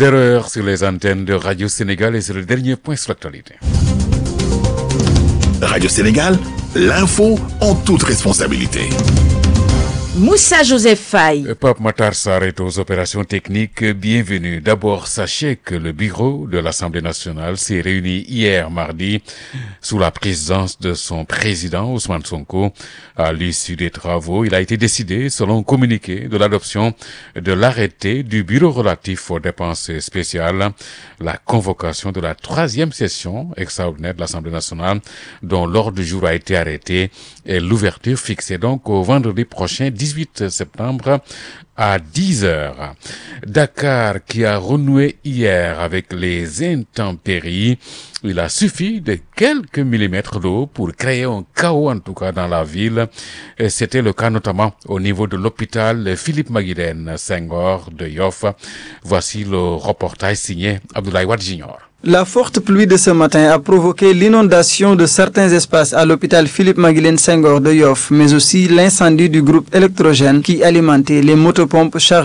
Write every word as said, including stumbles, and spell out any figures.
zéro heure sur les antennes de Radio Sénégal et c'est le dernier point sur l'actualité. Radio Sénégal, l'info en toute responsabilité. Moussa Joseph Faye. Pape Matar Sarr est aux opérations techniques. Bienvenue. D'abord, sachez que le bureau de l'Assemblée nationale s'est réuni hier mardi sous la présidence de son président Ousmane Sonko. À l'issue des travaux, il a été décidé, selon communiqué, de l'adoption de l'arrêté du bureau relatif aux dépenses spéciales, la convocation de la troisième session extraordinaire de l'Assemblée nationale, dont l'ordre du jour a été arrêté et l'ouverture fixée donc au vendredi prochain, dix-huit septembre à dix heures. Dakar qui a renoué hier avec les intempéries. Il a suffi de quelques millimètres d'eau pour créer un chaos en tout cas dans la ville. Et c'était le cas notamment au niveau de l'hôpital Philippe Maguilène Senghor de Yoff. Voici le reportage signé Abdoulaye Wade Junior. La forte pluie de ce matin a provoqué l'inondation de certains espaces à l'hôpital Philippe Maguilène Senghor de Yoff, mais aussi l'incendie du groupe électrogène qui alimentait les motopompes chargées